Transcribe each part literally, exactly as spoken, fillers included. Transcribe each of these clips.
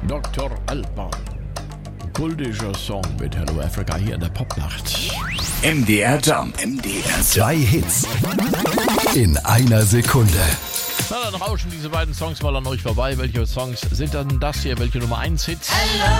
Doktor Alban. Kultischer Song mit Hello Africa hier in der Popnacht. M D R Jump. M D R Jump. Zwei Hits in einer Sekunde. Na, dann rauschen diese beiden Songs mal an euch vorbei. Welche Songs sind dann das hier? Welche Nummer eins Hits?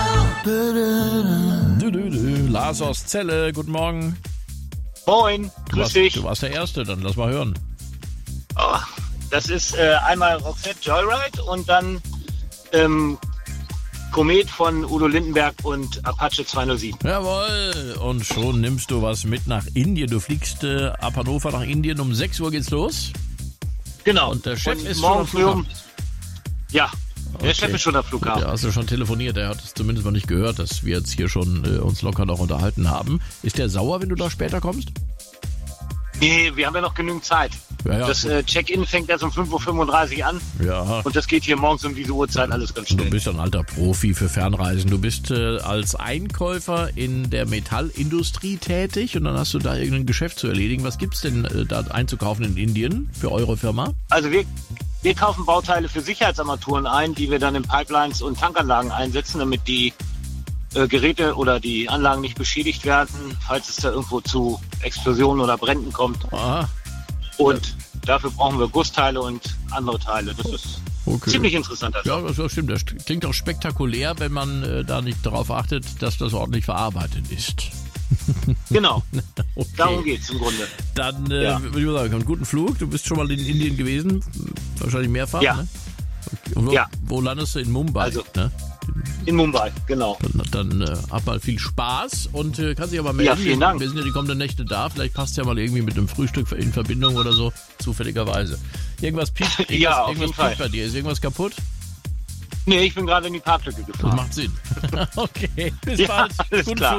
Du, du, du. Lars aus Celle, guten Morgen. Moin, Du grüß warst, dich. du warst der Erste, dann lass mal hören. Oh, das ist äh, einmal Roxette Joyride und dann ähm, Komet von Udo Lindenberg und Apache zweihundertsieben. Jawohl, und schon nimmst du was mit nach Indien. Du fliegst äh, ab Hannover nach Indien, um sechs Uhr geht's los. Genau. Und der Chef und ist schon morgen am früh um, Flughafen. Ja, der Okay. Chef ist schon am Flughafen. Ja, hast du schon telefoniert, er hat es zumindest noch nicht gehört, dass wir jetzt hier schon äh, uns locker noch unterhalten haben. Ist der sauer, wenn du da später kommst? Nee, wir haben ja noch genügend Zeit. Ja, ja. Das äh, Check-in fängt erst um fünf Uhr fünfunddreißig an Ja. und das geht hier morgens um diese Uhrzeit alles ganz Du schnell. bist ein alter Profi für Fernreisen. Du bist äh, als Einkäufer in der Metallindustrie tätig und dann hast du da irgendein Geschäft zu erledigen. Was gibt's denn äh, da einzukaufen in Indien für eure Firma? Also wir, wir kaufen Bauteile für Sicherheitsarmaturen ein, die wir dann in Pipelines und Tankanlagen einsetzen, damit die äh, Geräte oder die Anlagen nicht beschädigt werden, falls es da irgendwo zu Explosionen oder Bränden kommt. Aha, Und dafür brauchen wir Gussteile und andere Teile. Das ist okay. ziemlich interessant. Also. Ja, das das stimmt. Das klingt auch spektakulär, wenn man äh, da nicht darauf achtet, dass das ordentlich verarbeitet ist. Genau, Okay. darum geht's im Grunde. Dann äh, Ja. würde ich mal sagen, einen guten Flug. Du bist schon mal in Indien gewesen, wahrscheinlich mehrfach. Ja. Ne? Okay. Und wo, Ja. wo landest du? In Mumbai. Also- Ne? In Mumbai, genau. Dann, dann äh, hab mal viel Spaß und äh, kannst dich aber melden. Ja, vielen wir, Dank. Wir sind ja die kommenden Nächte da. Vielleicht passt ja mal irgendwie mit einem Frühstück in Verbindung oder so, zufälligerweise. Irgendwas piept, irgendwas, Ja, auf irgendwas jeden Fall. piept bei dir. Ist irgendwas kaputt? Nee, ich bin gerade in die Parklücke Das gefahren. macht Sinn. Okay, bis Ja, bald. alles Guten klar. Flug.